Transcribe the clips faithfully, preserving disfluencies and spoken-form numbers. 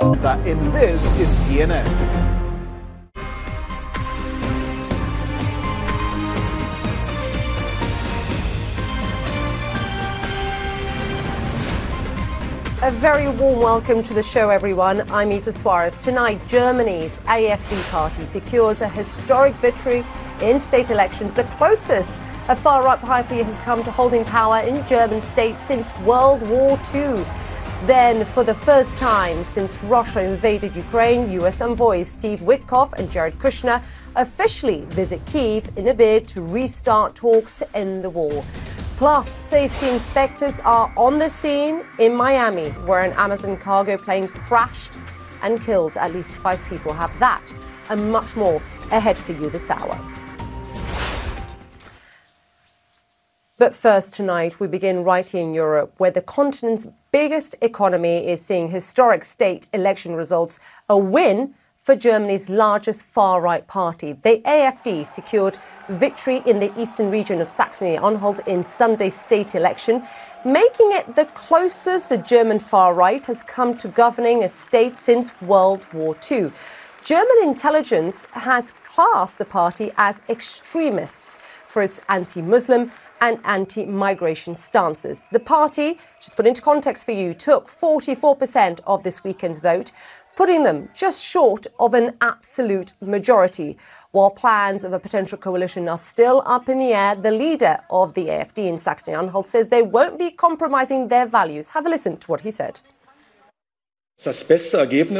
That in this is C N N. A very warm welcome to the show, everyone. I'm Isa Suarez. Tonight, Germany's A F D party secures a historic victory in state elections, the closest a far-right party has come to holding power in German state since World War Two. Then, for the first time since Russia invaded Ukraine, U S envoys Steve Witkoff and Jared Kushner officially visit Kyiv in a bid to restart talks to end the war. Plus, safety inspectors are on the scene in Miami, where an Amazon cargo plane crashed and killed at least five people. Have that and much more ahead for you this hour. But first tonight, we begin right here in Europe, where the continent's biggest economy is seeing historic state election results, a win for Germany's largest far-right party. The A F D secured victory in the eastern region of Saxony-Anhalt in Sunday's state election, making it the closest the German far-right has come to governing a state since World War Two. German intelligence has classed the party as extremists for its anti-Muslim and anti-migration stances. The party, just put into context for you, took forty-four percent of this weekend's vote, putting them just short of an absolute majority. While plans of a potential coalition are still up in the air, the leader of the A F D in Saxony-Anhalt says they won't be compromising their values. Have a listen to what he said. This is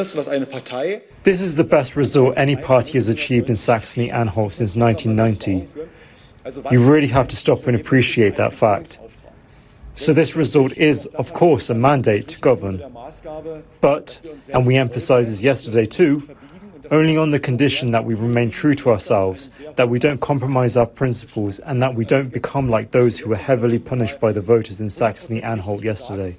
the best result any party has achieved in Saxony-Anhalt since nineteen ninety. You really have to stop and appreciate that fact. So this result is, of course, a mandate to govern. But, and we emphasised this yesterday too, only on the condition that we remain true to ourselves, that we don't compromise our principles, and that we don't become like those who were heavily punished by the voters in Saxony-Anhalt yesterday.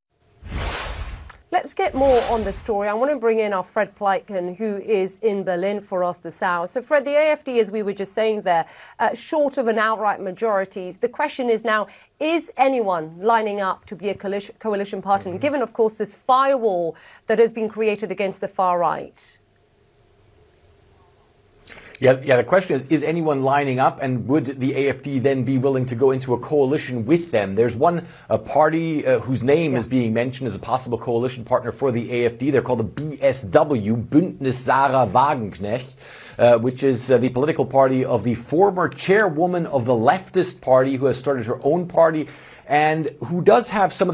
Let's get more on the story. I want to bring in our Fred Pleitgen, who is in Berlin for us this hour. So, Fred, the A F D, as we were just saying there, uh, short of an outright majority. The question is now, is anyone lining up to be a coalition, coalition partner, mm-hmm. given, of course, this firewall that has been created against the far right? Yeah, yeah. The question is, is anyone lining up, and would the A F D then be willing to go into a coalition with them? There's one a party uh, whose name yeah. is being mentioned as a possible coalition partner for the A F D. They're called the B S W, Bündnis Sarah Wagenknecht, uh, which is uh, the political party of the former chairwoman of the leftist party who has started her own party and who does have some of